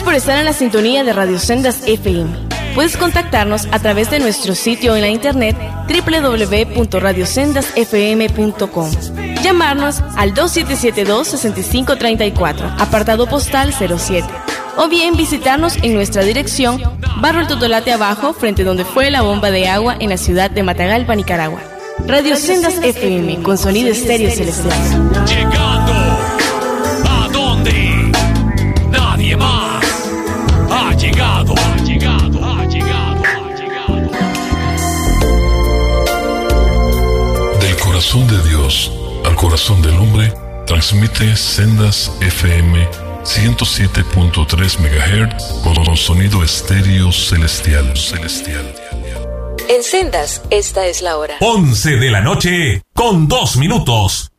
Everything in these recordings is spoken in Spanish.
por estar en la sintonía de Radio Sendas FM. Puedes contactarnos a través de nuestro sitio en la internet www.radiosendasfm.com. Llamarnos al 2772-6534, apartado postal 07. O bien visitarnos en nuestra dirección, Barrio El Totolate Abajo, frente donde fue la bomba de agua en la ciudad de Matagalpa, Nicaragua. Radio Sendas FM, con sonido estéreo celestial. Llegando a donde nadie más ha llegado. Del corazón de Dios al corazón del hombre, transmite Sendas FM 107.3 MHz con sonido estéreo celestial. En Sendas, esta es la hora. 11 de la noche, con 2 minutos.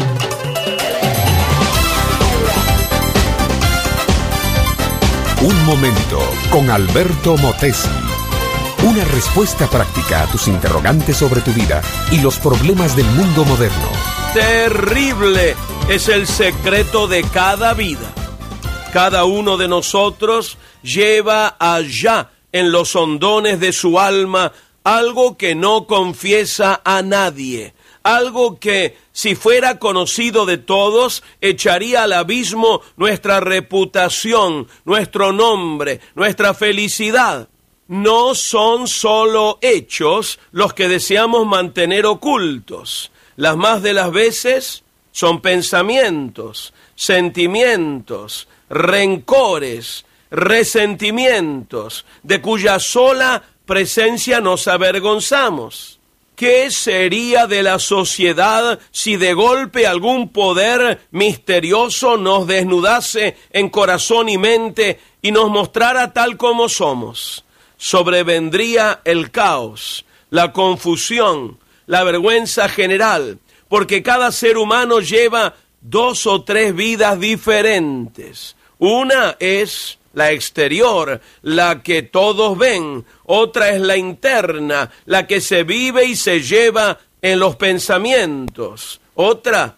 Un momento con Alberto Motesi. Una respuesta práctica a tus interrogantes sobre tu vida y los problemas del mundo moderno. Terrible es el secreto de cada vida. Cada uno de nosotros lleva allá en los hondones de su alma algo que no confiesa a nadie, algo que, si fuera conocido de todos, echaría al abismo nuestra reputación, nuestro nombre, nuestra felicidad. No son solo hechos los que deseamos mantener ocultos. Las más de las veces son pensamientos, sentimientos, rencores, resentimientos, de cuya sola presencia nos avergonzamos. ¿Qué sería de la sociedad si de golpe algún poder misterioso nos desnudase en corazón y mente y nos mostrara tal como somos? Sobrevendría el caos, la confusión, la vergüenza general, porque cada ser humano lleva 2 o 3 vidas diferentes. Una es la exterior, la que todos ven. Otra es la interna, la que se vive y se lleva en los pensamientos. Otra,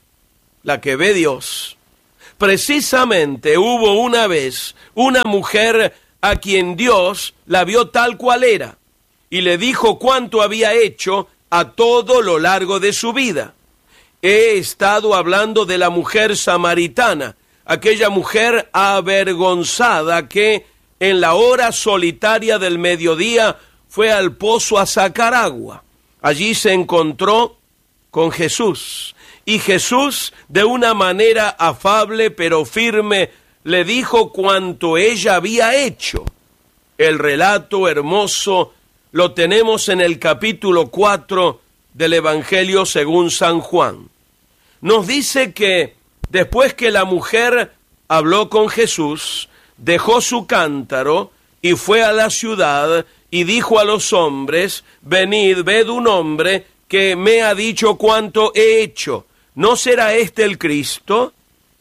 la que ve Dios. Precisamente hubo una vez una mujer a quien Dios la vio tal cual era y le dijo cuánto había hecho a todo lo largo de su vida. He estado hablando de la mujer samaritana, aquella mujer avergonzada que en la hora solitaria del mediodía fue al pozo a sacar agua. Allí se encontró con Jesús y Jesús, de una manera afable pero firme, le dijo cuánto ella había hecho. El relato hermoso lo tenemos en el capítulo 4 del Evangelio según San Juan. Nos dice que después que la mujer habló con Jesús, dejó su cántaro y fue a la ciudad y dijo a los hombres: venid, ved un hombre que me ha dicho cuánto he hecho. ¿No será este el Cristo?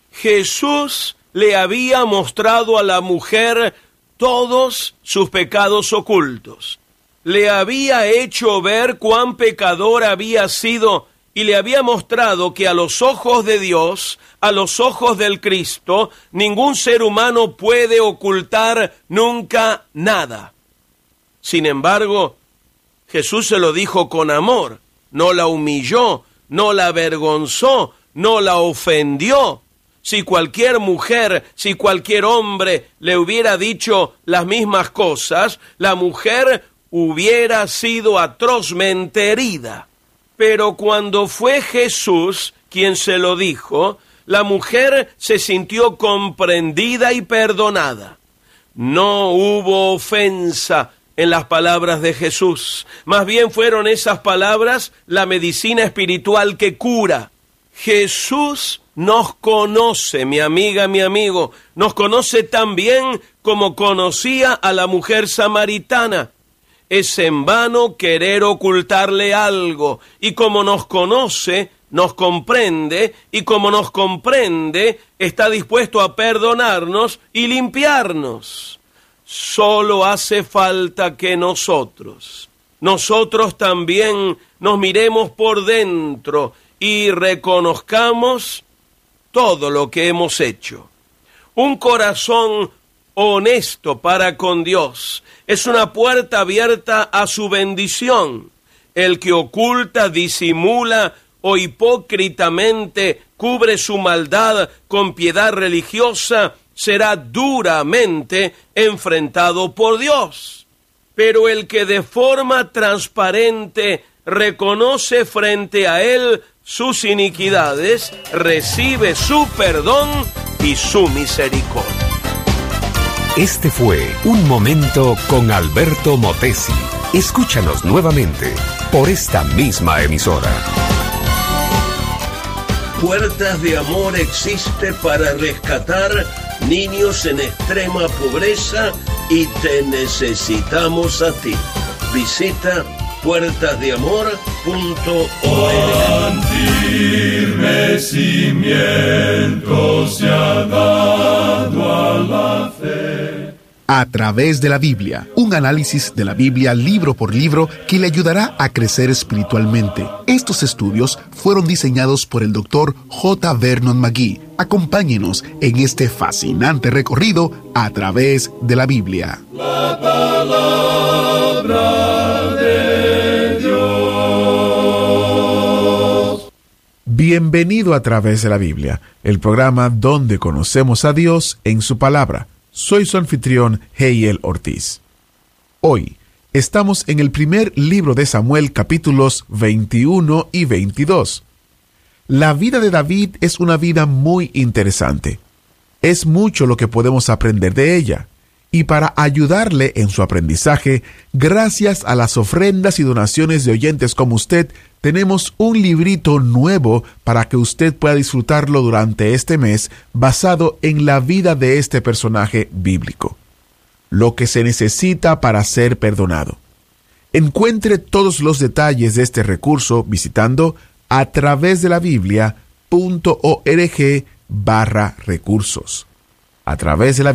Jesús le había mostrado a la mujer todos sus pecados ocultos. Le había hecho ver cuán pecador había sido y le había mostrado que a los ojos de Dios, a los ojos del Cristo, ningún ser humano puede ocultar nunca nada. Sin embargo, Jesús se lo dijo con amor, no la humilló, no la avergonzó, no la ofendió. Si cualquier mujer, si cualquier hombre le hubiera dicho las mismas cosas, la mujer hubiera sido atrozmente herida. Pero cuando fue Jesús quien se lo dijo, la mujer se sintió comprendida y perdonada. No hubo ofensa en las palabras de Jesús. Más bien fueron esas palabras la medicina espiritual que cura. Jesús nos conoce, mi amiga, mi amigo, nos conoce tan bien como conocía a la mujer samaritana. Es en vano querer ocultarle algo, y como nos conoce, nos comprende, y como nos comprende, está dispuesto a perdonarnos y limpiarnos. Solo hace falta que nosotros también nos miremos por dentro y reconozcamos todo lo que hemos hecho. Un corazón honesto para con Dios. Es una puerta abierta a su bendición. El que oculta, disimula o hipócritamente cubre su maldad con piedad religiosa será duramente enfrentado por Dios. Pero el que de forma transparente reconoce frente a Él sus iniquidades, recibe su perdón y su misericordia. Este fue Un Momento con Alberto Motesi. Escúchanos nuevamente por esta misma emisora. Puertas de Amor existe para rescatar niños en extrema pobreza y te necesitamos a ti. Visita puertasdeamor.org. Cuán firme cimiento se ha dado a la fe. A través de la Biblia, un análisis de la Biblia libro por libro que le ayudará a crecer espiritualmente. Estos estudios fueron diseñados por el Dr. J. Vernon McGee. Acompáñenos en este fascinante recorrido a través de la Biblia. La palabra de Dios. Bienvenido a Través de la Biblia, el programa donde conocemos a Dios en su palabra. Soy su anfitrión, Heiel Ortiz. Hoy estamos en el primer libro de Samuel, capítulos 21 y 22. La vida de David es una vida muy interesante. Es mucho lo que podemos aprender de ella. Y para ayudarle en su aprendizaje, gracias a las ofrendas y donaciones de oyentes como usted, tenemos un librito nuevo para que usted pueda disfrutarlo durante este mes, basado en la vida de este personaje bíblico. Lo que se necesita para ser perdonado. Encuentre todos los detalles de este recurso visitando a través de la Biblia.org/recursos. A través de la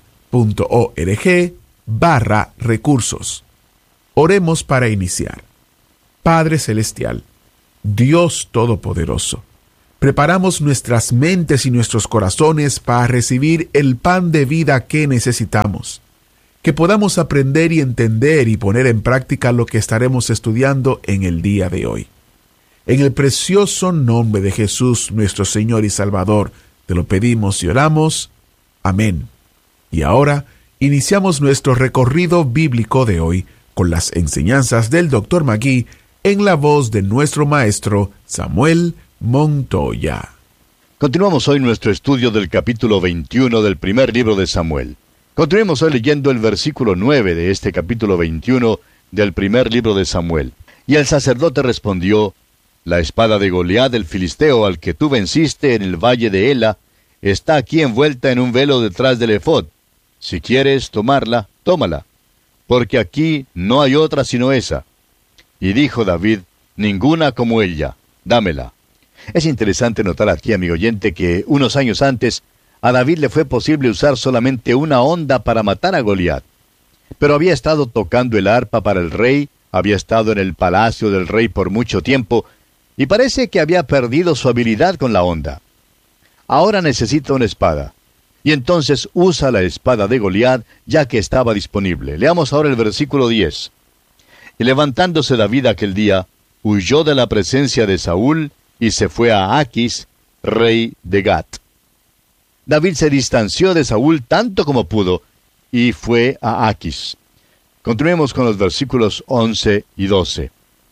Biblia.org/recursos. Oremos para iniciar. Padre Celestial, Dios Todopoderoso, preparamos nuestras mentes y nuestros corazones para recibir el pan de vida que necesitamos. Que podamos aprender y entender y poner en práctica lo que estaremos estudiando en el día de hoy. En el precioso nombre de Jesús, nuestro Señor y Salvador, te lo pedimos y oramos. Amén. Y ahora iniciamos nuestro recorrido bíblico de hoy con las enseñanzas del Dr. McGee en la voz de nuestro maestro Samuel Montoya. Continuamos hoy nuestro estudio del capítulo 21 del primer libro de Samuel. Continuemos hoy leyendo el versículo 9 de este capítulo 21 del primer libro de Samuel. Y el sacerdote respondió: La espada de Goliat el filisteo al que tú venciste en el valle de Ela está aquí envuelta en un velo detrás del efod. Si quieres tomarla, tómala, porque aquí no hay otra sino esa. Y dijo David: Ninguna como ella, dámela. Es interesante notar aquí, amigo oyente, que unos años antes a David le fue posible usar solamente una honda para matar a Goliat. Pero había estado tocando el arpa para el rey, había estado en el palacio del rey por mucho tiempo, y parece que había perdido su habilidad con la honda. Ahora necesita una espada. Y entonces usa la espada de Goliat, ya que estaba disponible. Leamos ahora el versículo 10. Y levantándose David aquel día, huyó de la presencia de Saúl, y se fue a Aquis, rey de Gat. David se distanció de Saúl tanto como pudo, y fue a Aquis. Continuemos con los versículos 11 y 12.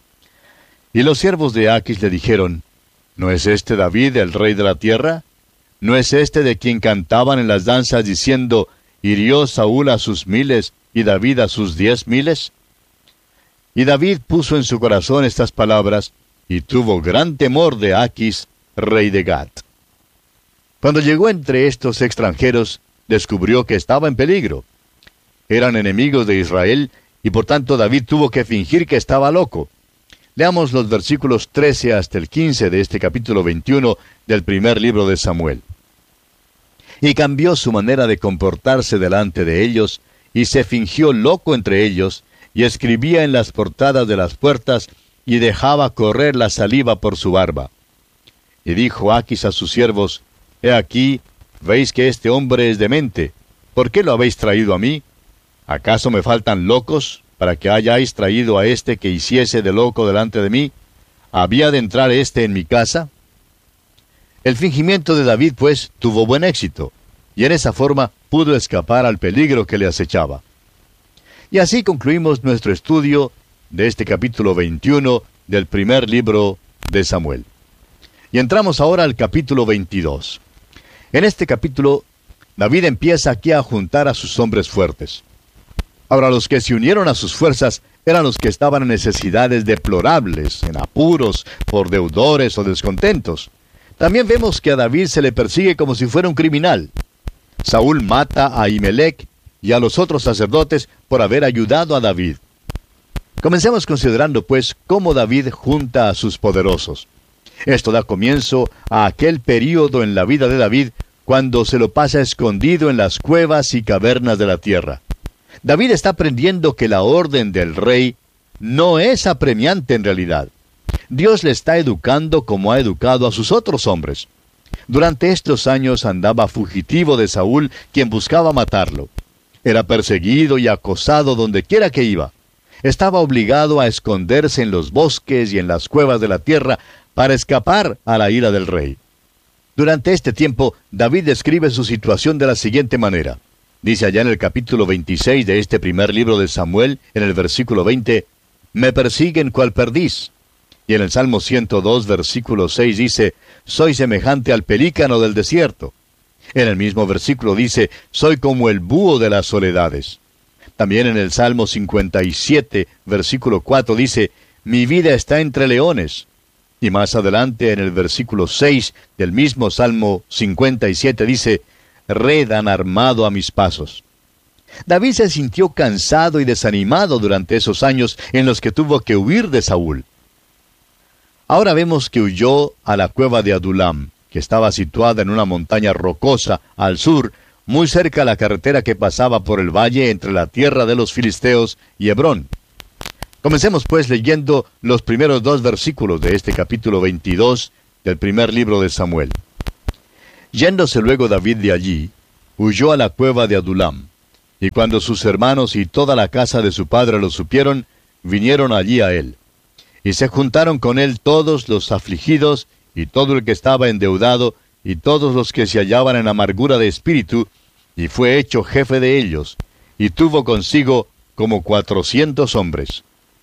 Y los siervos de Aquis le dijeron: ¿No es este David el rey de la tierra? ¿No es este de quien cantaban en las danzas diciendo: hirió Saúl a sus 1000 y David a sus 10,000? Y David puso en su corazón estas palabras, y tuvo gran temor de Aquis, rey de Gat. Cuando llegó entre estos extranjeros, descubrió que estaba en peligro. Eran enemigos de Israel, y por tanto David tuvo que fingir que estaba loco. Leamos los versículos 13 hasta el 15 de este capítulo 21 del primer libro de Samuel. Y cambió su manera de comportarse delante de ellos, y se fingió loco entre ellos, y escribía en las portadas de las puertas, y dejaba correr la saliva por su barba. Y dijo Aquis a sus siervos: He aquí, veis que este hombre es demente. ¿por qué lo habéis traído a mí? ¿Acaso me faltan locos para que hayáis traído a este que hiciese de loco delante de mí? ¿Había de entrar éste en mi casa? El fingimiento de David, pues, tuvo buen éxito, y en esa forma pudo escapar al peligro que le acechaba. Y así concluimos nuestro estudio de este capítulo 21 del primer libro de Samuel. Y entramos ahora al capítulo 22. En este capítulo, David empieza aquí a juntar a sus hombres fuertes. Ahora, los que se unieron a sus fuerzas eran los que estaban en necesidades deplorables, en apuros, por deudores o descontentos. También vemos que a David se le persigue como si fuera un criminal. Saúl mata a Ahimelech y a los otros sacerdotes por haber ayudado a David. Comencemos considerando, pues, cómo David junta a sus poderosos. Esto da comienzo a aquel período en la vida de David cuando se lo pasa escondido en las cuevas y cavernas de la tierra. David está aprendiendo que la orden del rey no es apremiante en realidad. Dios le está educando como ha educado a sus otros hombres. Durante estos años andaba fugitivo de Saúl, quien buscaba matarlo. Era perseguido y acosado donde quiera que iba. Estaba obligado a esconderse en los bosques y en las cuevas de la tierra para escapar a la ira del rey. Durante este tiempo, David describe su situación de la siguiente manera. Dice allá en el capítulo 26 de este primer libro de Samuel, en el versículo 20, «Me persiguen cual perdiz». Y en el Salmo 102, versículo 6 dice, «Soy semejante al pelícano del desierto». En el mismo versículo dice, «Soy como el búho de las soledades». También en el Salmo 57, versículo 4 dice, «Mi vida está entre leones». Y más adelante en el versículo 6 del mismo Salmo 57 dice, «Red han armado a mis pasos». David se sintió cansado y desanimado durante esos años en los que tuvo que huir de Saúl. Ahora vemos que huyó a la cueva de Adulam, que estaba situada en una montaña rocosa al sur, muy cerca de la carretera que pasaba por el valle entre la tierra de los filisteos y Hebrón. Comencemos pues leyendo los primeros 2 versículos de este capítulo 22 del primer libro de Samuel. Yéndose luego David de allí, huyó a la cueva de Adulam, y cuando sus hermanos y toda la casa de su padre lo supieron, vinieron allí a él. Y se juntaron con él todos los afligidos, y todo el que estaba endeudado, y todos los que se hallaban en amargura de espíritu, y fue hecho jefe de ellos, y tuvo consigo como 400 hombres.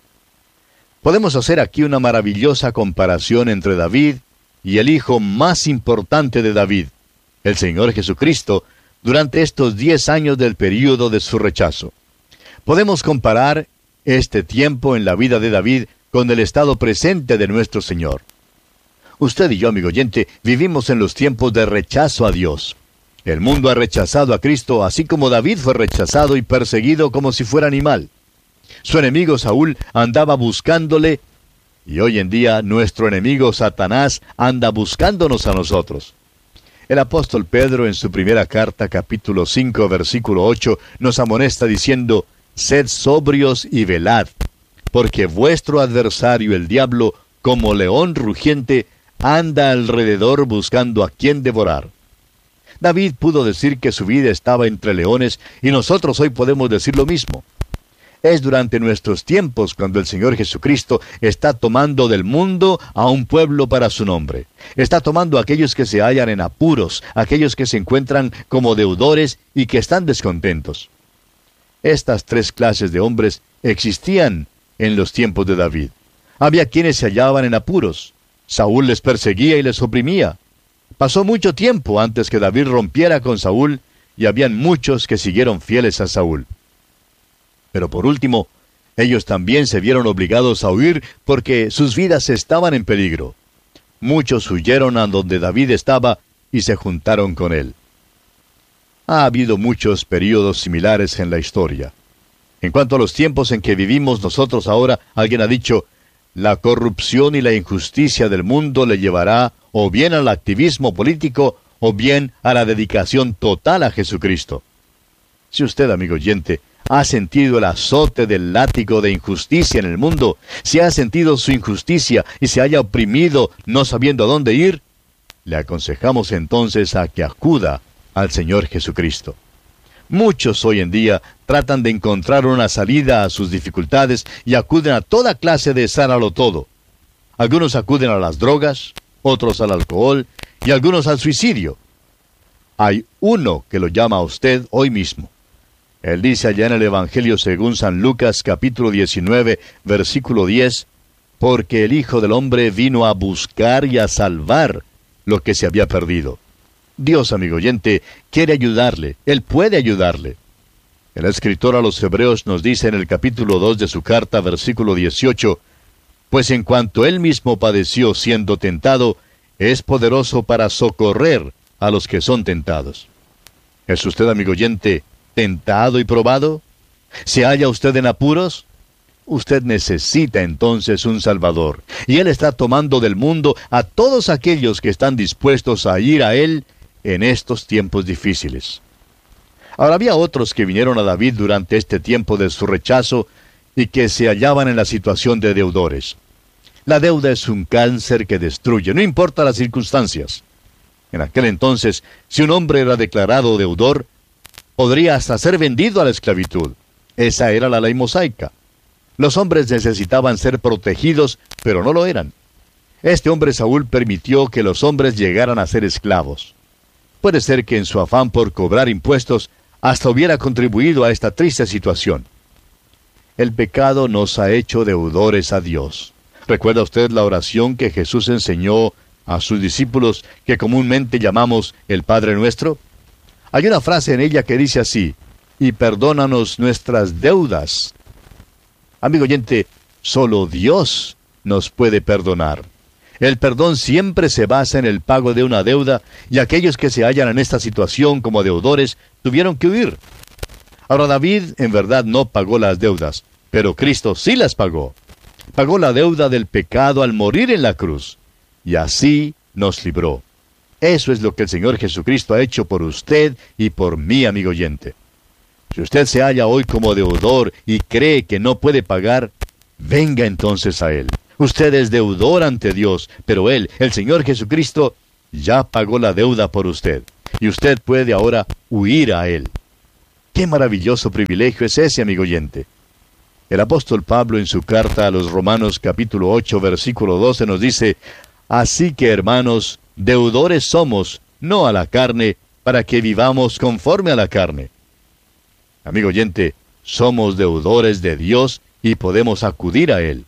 Podemos hacer aquí una maravillosa comparación entre David y el hijo más importante de David, el Señor Jesucristo, durante estos 10 años del período de su rechazo. Podemos comparar este tiempo en la vida de David con el estado presente de nuestro Señor. Usted y yo, amigo oyente, vivimos en los tiempos de rechazo a Dios. El mundo ha rechazado a Cristo, así como David fue rechazado y perseguido como si fuera animal. Su enemigo Saúl andaba buscándole, y hoy en día nuestro enemigo Satanás anda buscándonos a nosotros. El apóstol Pedro en su primera carta, capítulo 5, versículo 8, nos amonesta diciendo, «Sed sobrios y velad, porque vuestro adversario el diablo, como león rugiente, anda alrededor buscando a quien devorar». David pudo decir que su vida estaba entre leones, y nosotros hoy podemos decir lo mismo. Es durante nuestros tiempos cuando el Señor Jesucristo está tomando del mundo a un pueblo para su nombre. Está tomando a aquellos que se hallan en apuros, aquellos que se encuentran como deudores y que están descontentos. Estas 3 clases de hombres existían en los tiempos de David. Había quienes se hallaban en apuros. Saúl les perseguía y les oprimía. Pasó mucho tiempo antes que David rompiera con Saúl, y habían muchos que siguieron fieles a Saúl. Pero por último, ellos también se vieron obligados a huir porque sus vidas estaban en peligro. Muchos huyeron a donde David estaba y se juntaron con él. Ha habido muchos períodos similares en la historia. En cuanto a los tiempos en que vivimos nosotros ahora, alguien ha dicho, la corrupción y la injusticia del mundo le llevará o bien al activismo político o bien a la dedicación total a Jesucristo. Si usted, amigo oyente, ha sentido el azote del látigo de injusticia en el mundo, si ha sentido su injusticia y se haya oprimido no sabiendo a dónde ir, le aconsejamos entonces a que acuda al Señor Jesucristo. Muchos hoy en día tratan de encontrar una salida a sus dificultades y acuden a toda clase de sáralo todo. Algunos acuden a las drogas, otros al alcohol y algunos al suicidio. Hay uno que lo llama a usted hoy mismo. Él dice allá en el Evangelio según San Lucas, capítulo 19, versículo 10, porque el Hijo del Hombre vino a buscar y a salvar lo que se había perdido. Dios, amigo oyente, quiere ayudarle. Él puede ayudarle. El escritor a los Hebreos nos dice en el capítulo 2 de su carta, versículo 18, pues en cuanto él mismo padeció siendo tentado, es poderoso para socorrer a los que son tentados. ¿Es usted, amigo oyente, tentado y probado? ¿Se halla usted en apuros? Usted necesita entonces un Salvador, y Él está tomando del mundo a todos aquellos que están dispuestos a ir a Él en estos tiempos difíciles. Ahora había otros que vinieron a David durante este tiempo de su rechazo y que se hallaban en la situación de deudores. La deuda es un cáncer que destruye, no importa las circunstancias. En aquel entonces, si un hombre era declarado deudor, podría hasta ser vendido a la esclavitud. Esa era la ley mosaica. Los hombres necesitaban ser protegidos, pero no lo eran. Este hombre Saúl permitió que los hombres llegaran a ser esclavos. Puede ser que en su afán por cobrar impuestos hasta hubiera contribuido a esta triste situación. El pecado nos ha hecho deudores a Dios. ¿Recuerda usted la oración que Jesús enseñó a sus discípulos que comúnmente llamamos el Padre Nuestro? Hay una frase en ella que dice así, y perdónanos nuestras deudas. Amigo oyente, solo Dios nos puede perdonar. El perdón siempre se basa en el pago de una deuda, y aquellos que se hallan en esta situación como deudores tuvieron que huir. Ahora David en verdad no pagó las deudas, pero Cristo sí las pagó. Pagó la deuda del pecado al morir en la cruz, y así nos libró. Eso es lo que el Señor Jesucristo ha hecho por usted y por mí, amigo oyente. Si usted se halla hoy como deudor y cree que no puede pagar, venga entonces a Él. Usted es deudor ante Dios, pero Él, el Señor Jesucristo, ya pagó la deuda por usted. Y usted puede ahora huir a Él. ¡Qué maravilloso privilegio es ese, amigo oyente! El apóstol Pablo en su carta a los Romanos capítulo 8, versículo 12 nos dice, así que, hermanos, deudores somos, no a la carne, para que vivamos conforme a la carne. Amigo oyente, somos deudores de Dios y podemos acudir a Él.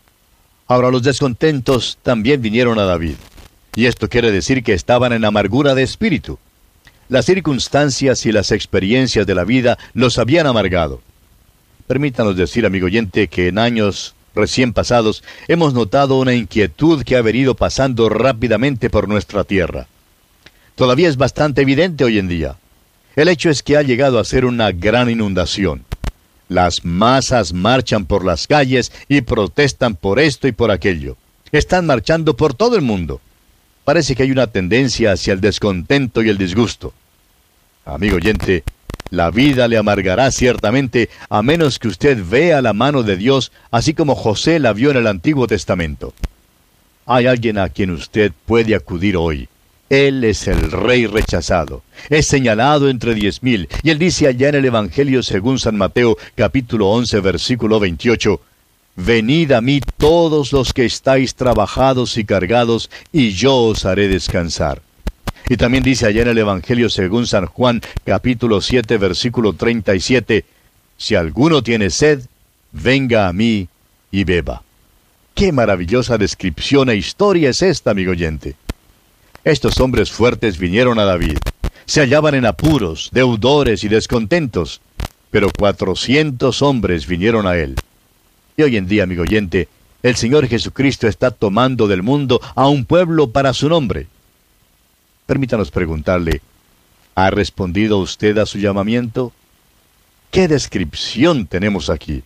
Ahora los descontentos también vinieron a David. Y esto quiere decir que estaban en amargura de espíritu. Las circunstancias y las experiencias de la vida los habían amargado. Permítanos decir, amigo oyente, que en años recién pasados hemos notado una inquietud que ha venido pasando rápidamente por nuestra tierra. Todavía es bastante evidente hoy en día. El hecho es que ha llegado a ser una gran inundación. Las masas marchan por las calles y protestan por esto y por aquello. Están marchando por todo el mundo. Parece que hay una tendencia hacia el descontento y el disgusto. Amigo oyente, la vida le amargará ciertamente a menos que usted vea la mano de Dios, así como José la vio en el Antiguo Testamento. Hay alguien a quien usted puede acudir hoy. Él es el Rey rechazado. Es señalado entre 10,000. Y él dice allá en el Evangelio según San Mateo, capítulo 11, versículo 28, venid a mí todos los que estáis trabajados y cargados, y yo os haré descansar. Y también dice allá en el Evangelio según San Juan, capítulo 7, versículo 37, si alguno tiene sed, venga a mí y beba. ¡Qué maravillosa descripción e historia es esta, amigo oyente! Estos hombres fuertes vinieron a David. Se hallaban en apuros, deudores y descontentos, pero 400 hombres vinieron a él. Y hoy en día, amigo oyente, el Señor Jesucristo está tomando del mundo a un pueblo para su nombre. Permítanos preguntarle, ¿ha respondido usted a su llamamiento? ¿Qué descripción tenemos aquí?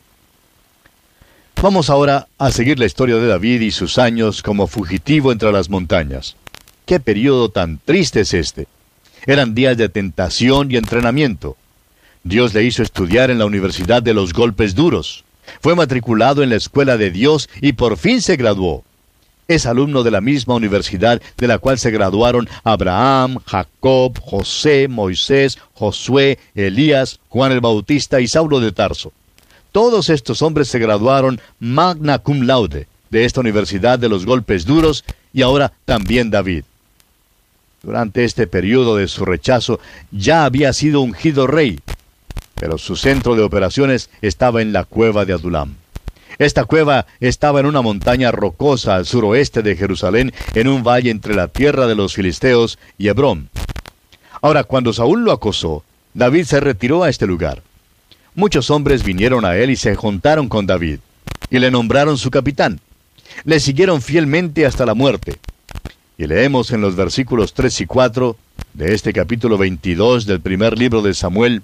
Vamos ahora a seguir la historia de David y sus años como fugitivo entre las montañas. ¡Qué periodo tan triste es este! Eran días de tentación y entrenamiento. Dios le hizo estudiar en la Universidad de los Golpes Duros. Fue matriculado en la Escuela de Dios y por fin se graduó. Es alumno de la misma universidad de la cual se graduaron Abraham, Jacob, José, Moisés, Josué, Elías, Juan el Bautista y Saulo de Tarso. Todos estos hombres se graduaron magna cum laude de esta universidad de los golpes duros, y ahora también David. Durante este periodo de su rechazo ya había sido ungido rey, pero su centro de operaciones estaba en la cueva de Adulam. Esta cueva estaba en una montaña rocosa al suroeste de Jerusalén, en un valle entre la tierra de los filisteos y Hebrón. Ahora, cuando Saúl lo acosó, David se retiró a este lugar. Muchos hombres vinieron a él y se juntaron con David, y le nombraron su capitán. Le siguieron fielmente hasta la muerte. Y leemos en los versículos 3 y 4 de este capítulo 22 del primer libro de Samuel: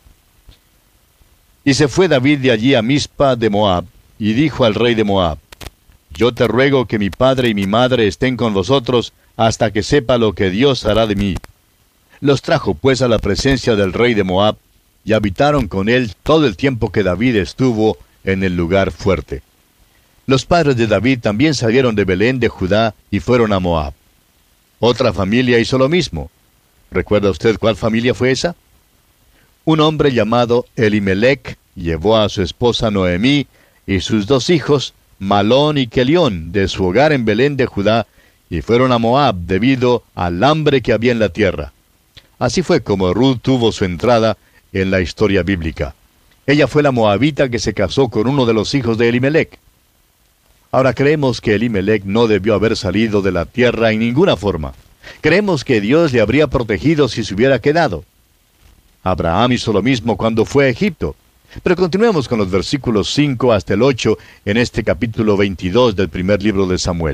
Y se fue David de allí a Mizpa de Moab, y dijo al rey de Moab: Yo te ruego que mi padre y mi madre estén con vosotros hasta que sepa lo que Dios hará de mí. Los trajo pues a la presencia del rey de Moab, y habitaron con él todo el tiempo que David estuvo en el lugar fuerte. Los padres de David también salieron de Belén de Judá y fueron a Moab. Otra familia hizo lo mismo. ¿Recuerda usted cuál familia fue esa? Un hombre llamado Elimelec llevó a su esposa Noemí y sus 2 hijos, Malón y Kelión, de su hogar en Belén de Judá, y fueron a Moab debido al hambre que había en la tierra. Así fue como Ruth tuvo su entrada en la historia bíblica. Ella fue la moabita que se casó con uno de los hijos de Elimelec. Ahora, creemos que Elimelec no debió haber salido de la tierra en ninguna forma. Creemos que Dios le habría protegido si se hubiera quedado. Abraham hizo lo mismo cuando fue a Egipto. Pero continuemos con los versículos 5 hasta el 8 en este capítulo 22 del primer libro de Samuel.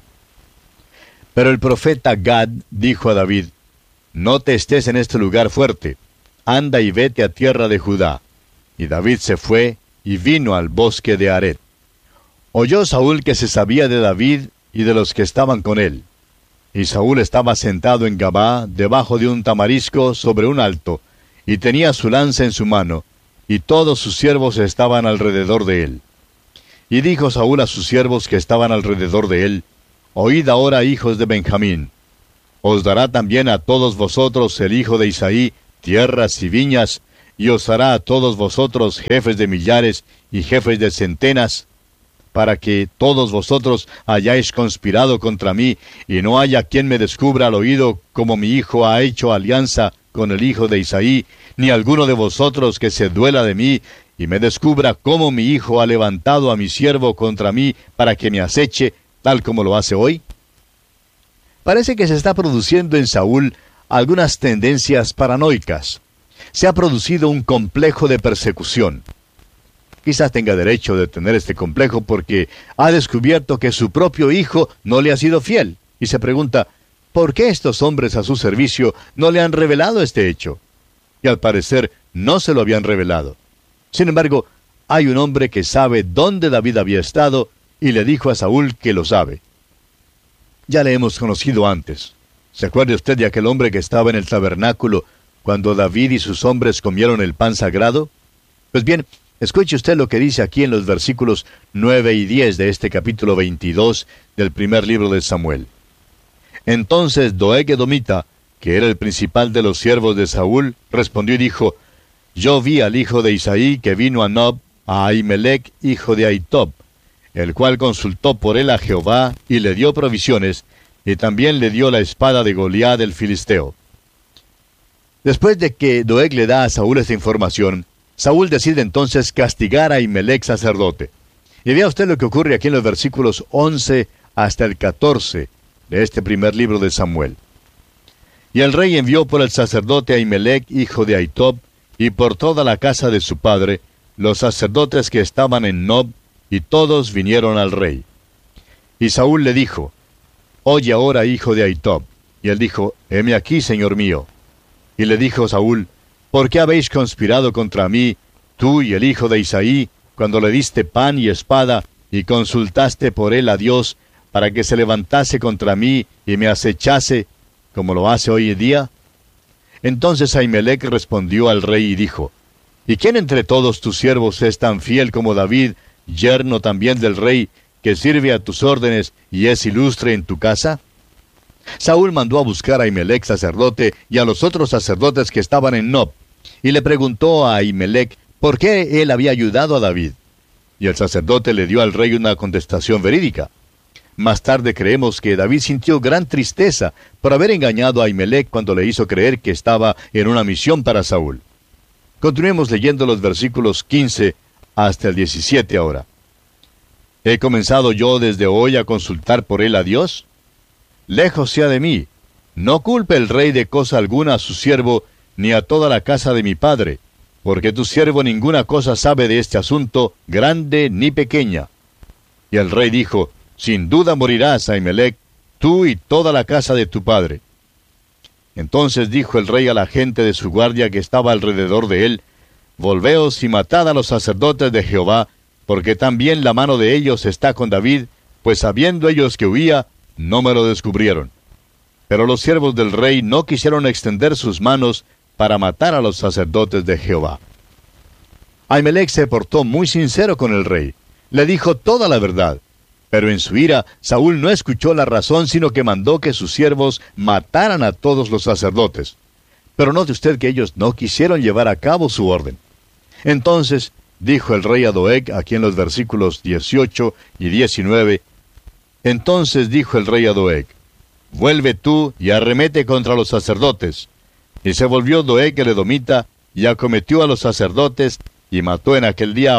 Pero el profeta Gad dijo a David: No te estés en este lugar fuerte, anda y vete a tierra de Judá. Y David se fue y vino al bosque de Aret. Oyó Saúl que se sabía de David y de los que estaban con él. Y Saúl estaba sentado en Gabá, debajo de un tamarisco sobre un alto, y tenía su lanza en su mano, y todos sus siervos estaban alrededor de él. Y dijo Saúl a sus siervos que estaban alrededor de él: Oíd ahora, hijos de Benjamín. Os dará también a todos vosotros el hijo de Isaí tierras y viñas, y os hará a todos vosotros jefes de millares y jefes de centenas, para que todos vosotros hayáis conspirado contra mí, y no haya quien me descubra al oído como mi hijo ha hecho alianza con el hijo de Isaí, ni alguno de vosotros que se duela de mí, y me descubra cómo mi hijo ha levantado a mi siervo contra mí para que me aceche, tal como lo hace hoy. Parece que se está produciendo en Saúl algunas tendencias paranoicas. Se ha producido un complejo de persecución. Quizás tenga derecho de tener este complejo porque ha descubierto que su propio hijo no le ha sido fiel, y se pregunta: ¿por qué estos hombres a su servicio no le han revelado este hecho? Y al parecer no se lo habían revelado. Sin embargo, hay un hombre que sabe dónde David había estado, y le dijo a Saúl que lo sabe. Ya le hemos conocido antes. ¿Se acuerda usted de aquel hombre que estaba en el tabernáculo cuando David y sus hombres comieron el pan sagrado? Pues bien, escuche usted lo que dice aquí en los versículos 9 y 10 de este capítulo 22 del primer libro de Samuel. Entonces Doeg edomita, que era el principal de los siervos de Saúl, respondió y dijo: Yo vi al hijo de Isaí que vino a Nob, a Ahimelec, hijo de Ahitob, el cual consultó por él a Jehová y le dio provisiones, y también le dio la espada de Goliat el filisteo. Después de que Doeg le da a Saúl esta información, Saúl decide entonces castigar a Ahimelec sacerdote. Y vea usted lo que ocurre aquí en los versículos 11 hasta el 14 de este primer libro de Samuel. Y el rey envió por el sacerdote Ahimelec, hijo de Ahitob, y por toda la casa de su padre, los sacerdotes que estaban en Nob, y todos vinieron al rey. Y Saúl le dijo: Oye ahora, hijo de Ahitob. Y él dijo: Heme aquí, señor mío. Y le dijo Saúl: ¿Por qué habéis conspirado contra mí, tú y el hijo de Isaí, cuando le diste pan y espada, y consultaste por él a Dios, para que se levantase contra mí y me acechase, como lo hace hoy en día? Entonces Ahimelec respondió al rey y dijo: ¿Y quién entre todos tus siervos es tan fiel como David, yerno también del rey, que sirve a tus órdenes y es ilustre en tu casa? Saúl mandó a buscar a Ahimelech sacerdote y a los otros sacerdotes que estaban en Nob, y le preguntó a Ahimelech por qué él había ayudado a David. Y el sacerdote le dio al rey una contestación verídica. Más tarde creemos que David sintió gran tristeza por haber engañado a Ahimelech cuando le hizo creer que estaba en una misión para Saúl. Continuemos leyendo los versículos 15 hasta el 17 ahora. ¿He comenzado yo desde hoy a consultar por él a Dios? Lejos sea de mí. No culpe el rey de cosa alguna a su siervo, ni a toda la casa de mi padre, porque tu siervo ninguna cosa sabe de este asunto, grande ni pequeña. Y el rey dijo, sin duda morirás, Ahimelech, tú y toda la casa de tu padre. Entonces dijo el rey a la gente de su guardia que estaba alrededor de él, volveos y matad a los sacerdotes de Jehová, porque también la mano de ellos está con David, pues sabiendo ellos que huía, no me lo descubrieron. Pero los siervos del rey no quisieron extender sus manos para matar a los sacerdotes de Jehová. Ahimelech se portó muy sincero con el rey. Le dijo toda la verdad. Pero en su ira, Saúl no escuchó la razón, sino que mandó que sus siervos mataran a todos los sacerdotes. Pero note usted que ellos no quisieron llevar a cabo su orden. Entonces dijo el rey a Doeg, aquí en los versículos 18 y 19, entonces dijo el rey a Doeg, vuelve tú y arremete contra los sacerdotes. Y se volvió Doeg el edomita, y acometió a los sacerdotes, y mató en aquel día a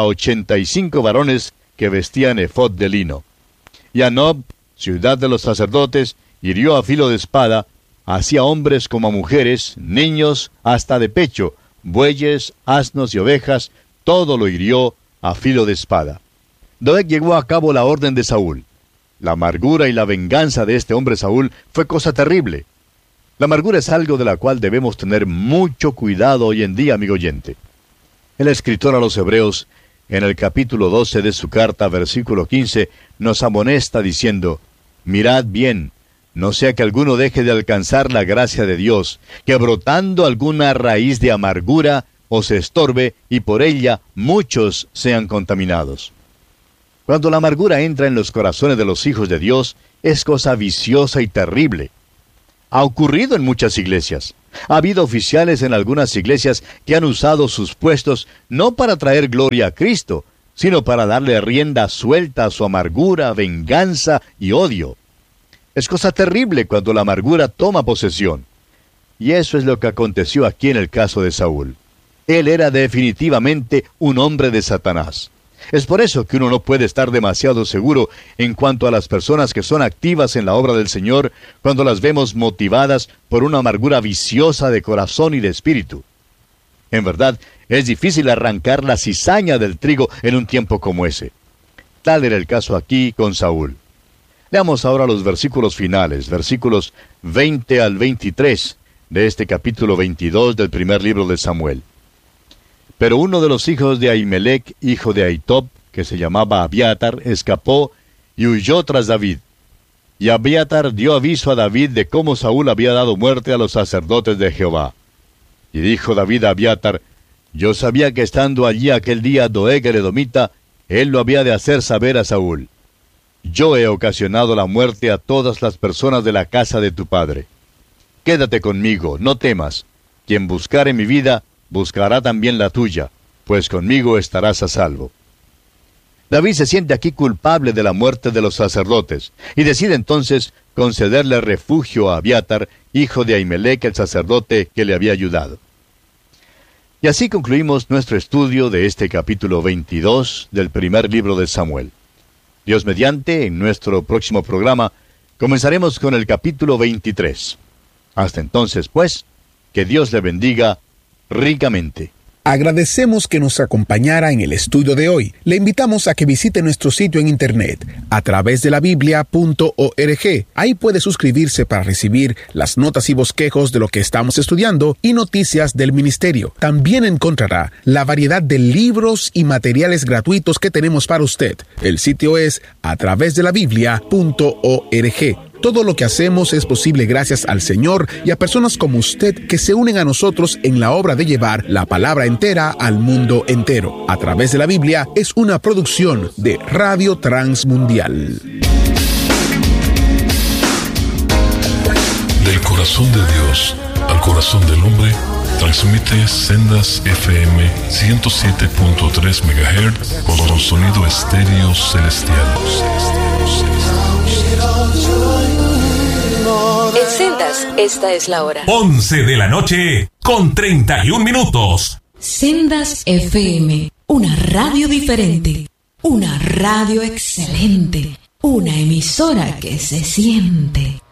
85 varones que vestían efod de lino. Y a Nob, ciudad de los sacerdotes, hirió a filo de espada, así a hombres como a mujeres, niños, hasta de pecho, bueyes, asnos y ovejas, todo lo hirió a filo de espada. Doeg llevó a cabo la orden de Saúl. La amargura y la venganza de este hombre Saúl fue cosa terrible. La amargura es algo de la cual debemos tener mucho cuidado hoy en día, amigo oyente. El escritor a los Hebreos, en el capítulo 12 de su carta, versículo 15, nos amonesta diciendo, mirad bien, no sea que alguno deje de alcanzar la gracia de Dios, que brotando alguna raíz de amargura os estorbe, y por ella muchos sean contaminados. Cuando la amargura entra en los corazones de los hijos de Dios, es cosa viciosa y terrible. Ha ocurrido en muchas iglesias. Ha habido oficiales en algunas iglesias que han usado sus puestos no para traer gloria a Cristo, sino para darle rienda suelta a su amargura, venganza y odio. Es cosa terrible cuando la amargura toma posesión. Y eso es lo que aconteció aquí en el caso de Saúl. Él era definitivamente un hombre de Satanás. Es por eso que uno no puede estar demasiado seguro en cuanto a las personas que son activas en la obra del Señor cuando las vemos motivadas por una amargura viciosa de corazón y de espíritu. En verdad, es difícil arrancar la cizaña del trigo en un tiempo como ese. Tal era el caso aquí con Saúl. Leamos ahora los versículos finales, versículos 20 al 23 de este capítulo 22 del primer libro de Samuel. Pero uno de los hijos de Ahimelech, hijo de Ahitob, que se llamaba Abiatar, escapó y huyó tras David. Y Abiatar dio aviso a David de cómo Saúl había dado muerte a los sacerdotes de Jehová. Y dijo David a Abiatar, yo sabía que estando allí aquel día Doeg el edomita, él lo había de hacer saber a Saúl. Yo he ocasionado la muerte a todas las personas de la casa de tu padre. Quédate conmigo, no temas. Quien buscare mi vida, buscará también la tuya, pues conmigo estarás a salvo. David se siente aquí culpable de la muerte de los sacerdotes, y decide entonces concederle refugio a Abiatar, hijo de Ahimelech, el sacerdote que le había ayudado. Y así concluimos nuestro estudio de este capítulo 22 del primer libro de Samuel. Dios mediante, en nuestro próximo programa, comenzaremos con el capítulo 23. Hasta entonces, pues, que Dios le bendiga ricamente. Agradecemos que nos acompañara en el estudio de hoy. Le invitamos a que visite nuestro sitio en internet a través de la biblia.org. Ahí puede suscribirse para recibir las notas y bosquejos de lo que estamos estudiando y noticias del ministerio. También encontrará la variedad de libros y materiales gratuitos que tenemos para usted. El sitio es a través de la biblia.org. Todo lo que hacemos es posible gracias al Señor y a personas como usted que se unen a nosotros en la obra de llevar la palabra entera al mundo entero. A través de la Biblia es una producción de Radio Transmundial. Del corazón de Dios al corazón del hombre, transmite Sendas FM 107.3 MHz con sonido estéreo celestial. En Sendas, esta es la hora. 11 de la noche con 31 minutos. Sendas FM, una radio diferente, una radio excelente, una emisora que se siente.